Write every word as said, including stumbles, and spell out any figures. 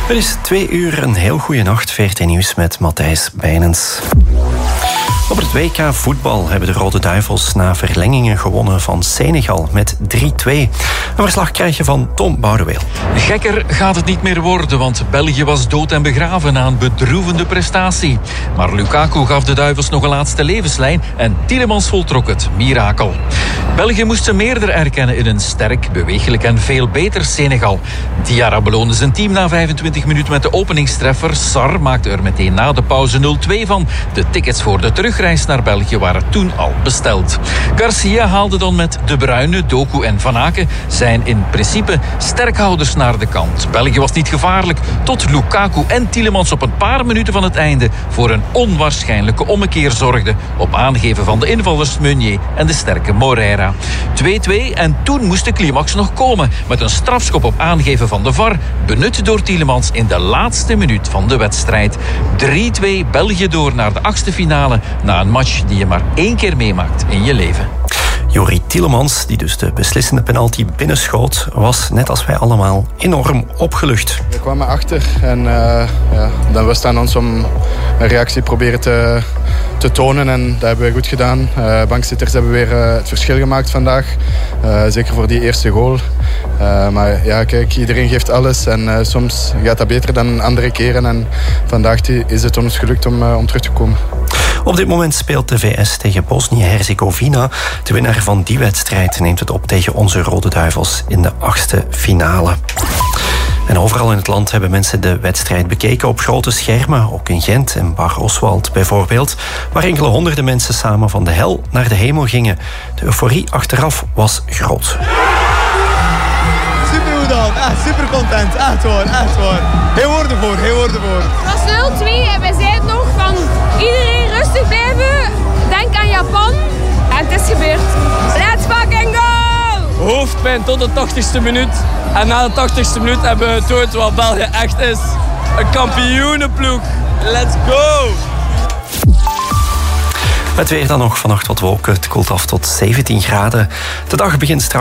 Het is twee uur, een heel goede nacht. V R T Nieuws met Matthijs Bijnens. Op het W K voetbal hebben de Rode Duivels na verlengingen gewonnen van Senegal met drie twee. Een verslag krijg je van Tom Boudeweel. Gekker gaat het niet meer worden, want België was dood en begraven na een bedroevende prestatie. Maar Lukaku gaf de Duivels nog een laatste levenslijn en Tielemans voltrok het mirakel. België moest ze meerder erkennen in een sterk, bewegelijk en veel beter Senegal. Diarra beloonde zijn team na vijfentwintig minuten met de openingstreffer. Sarr maakte er meteen na de pauze nul twee van. De tickets voor de terugreis naar België waren toen al besteld. Garcia haalde dan met De Bruyne, Doku en Van Aken zijn in principe sterkhouders naar de kant. België was niet gevaarlijk tot Lukaku en Tielemans op een paar minuten van het einde voor een onwaarschijnlijke ommekeer zorgden op aangeven van de invallers Meunier en de sterke Moreira. twee twee en toen moest de climax nog komen met een strafschop op aangeven van de V A R, benut door Tielemans in de laatste minuut van de wedstrijd. drie twee België door naar de achtste finale na een match die je maar één keer meemaakt in je leven. Jori Tielemans, die dus de beslissende penalty binnenschoot, was net als wij allemaal enorm opgelucht. We kwamen achter en uh, ja, dan was het aan ons om een reactie proberen te, te tonen en dat hebben we goed gedaan. Uh, bankzitters hebben weer uh, het verschil gemaakt vandaag, uh, zeker voor die eerste goal. Uh, maar ja, kijk, iedereen geeft alles en uh, soms gaat dat beter dan andere keren en vandaag is het ons gelukt om, uh, om terug te komen. Op dit moment speelt de V S tegen Bosnië-Herzegovina. De winnaar van die wedstrijd neemt het op tegen onze Rode Duivels in de achtste finale. En overal in het land hebben mensen de wedstrijd bekeken op grote schermen. Ook in Gent en Bar Oswald bijvoorbeeld, waar enkele honderden mensen samen van de hel naar de hemel gingen. De euforie achteraf was groot. Super goed dan, echt super content, echt hoor, echt hoor. Heel woorden voor, heel woorden voor. Het was nul twee en wij zeiden nog van iedereen rustig blijven, denk aan Japan. En het is gebeurd. Let's fucking go! Hoofdpijn tot de tachtigste minuut. En na de tachtigste minuut hebben we getoond wat België echt is. Een kampioenenploeg. Let's go! Het weer dan nog vannacht wat wolken. Het koelt af tot zeventien graden. De dag begint straks